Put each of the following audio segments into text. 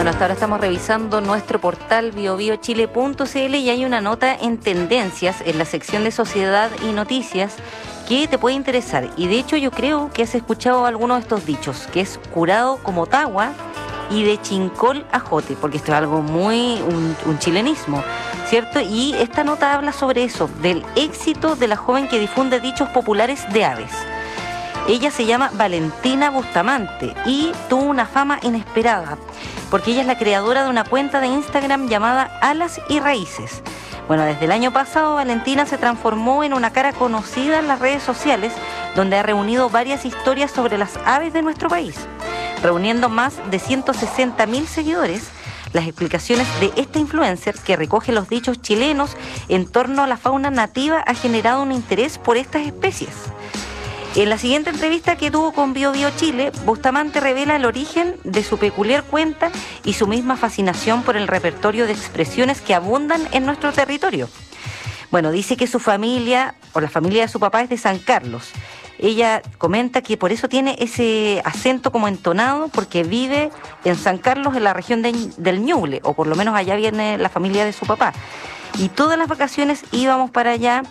Bueno, hasta ahora estamos revisando nuestro portal biobiochile.cl y hay una nota en tendencias en la sección de sociedad y noticias que te puede interesar. Y de hecho yo creo que has escuchado alguno de estos dichos, que es curado como tagua y de chincol a jote, porque esto es algo muy, un chilenismo, ¿cierto? Y esta nota habla sobre eso, del éxito de la joven que difunde dichos populares de aves. Ella se llama Valentina Bustamante y tuvo una fama inesperada, porque ella es la creadora de una cuenta de Instagram llamada Alas y Raíces. Bueno, desde el año pasado Valentina se transformó en una cara conocida en las redes sociales, donde ha reunido varias historias sobre las aves de nuestro país, reuniendo más de 160.000 seguidores. Las explicaciones de esta influencer, que recoge los dichos chilenos en torno a la fauna nativa, ha generado un interés por estas especies. En la siguiente entrevista que tuvo con BioBioChile, Bustamante revela el origen de su peculiar cuenta y su misma fascinación por el repertorio de expresiones que abundan en nuestro territorio. Bueno, dice que su familia, o la familia de su papá, es de San Carlos. Ella comenta que por eso tiene ese acento como entonado, porque vive en San Carlos, en la región del Ñuble, o por lo menos allá viene la familia de su papá. Y todas las vacaciones íbamos para allá.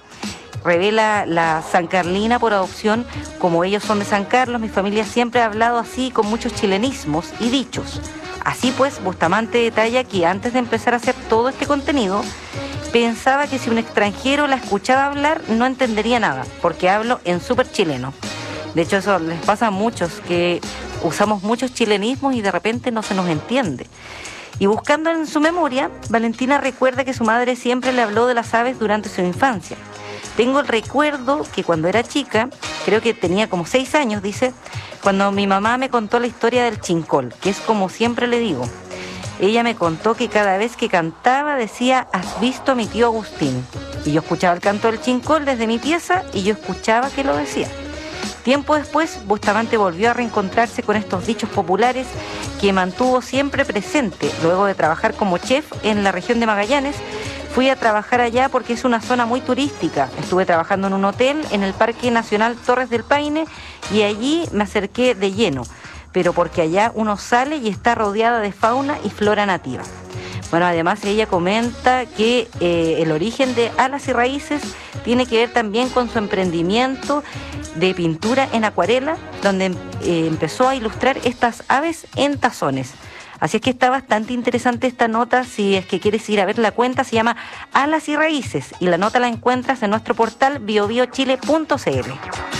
Revela la sancarlina por adopción, como ellos son de San Carlos, mi familia siempre ha hablado así con muchos chilenismos y dichos. Así pues, Bustamante detalla que antes de empezar a hacer todo este contenido, pensaba que si un extranjero la escuchaba hablar no entendería nada, porque hablo en súper chileno. De hecho, eso les pasa a muchos, que usamos muchos chilenismos y de repente no se nos entiende. Y buscando en su memoria, Valentina recuerda que su madre siempre le habló de las aves durante su infancia. Tengo el recuerdo que cuando era chica, creo que tenía como 6 años, dice, cuando mi mamá me contó la historia del chincol, que es como siempre le digo. Ella me contó que cada vez que cantaba decía, ¿has visto a mi tío Agustín? Y yo escuchaba el canto del chincol desde mi pieza y yo escuchaba que lo decía. Tiempo después, Bustamante volvió a reencontrarse con estos dichos populares que mantuvo siempre presente. Luego de trabajar como chef en la región de Magallanes, fui a trabajar allá porque es una zona muy turística. Estuve trabajando en un hotel en el Parque Nacional Torres del Paine y allí me acerqué de lleno, pero porque allá uno sale y está rodeada de fauna y flora nativa. Bueno, además ella comenta que el origen de Alas y Raíces tiene que ver también con su emprendimiento de pintura en acuarela, donde empezó a ilustrar estas aves en tazones. Así es que está bastante interesante esta nota. Si es que quieres ir a ver la cuenta, se llama Alas y Raíces y la nota la encuentras en nuestro portal biobiochile.cl.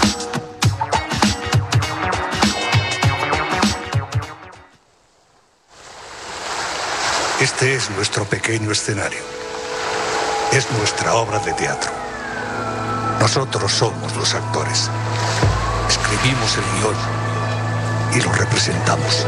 Este es nuestro pequeño escenario. Es nuestra obra de teatro. Nosotros somos los actores. Escribimos el guión y lo representamos.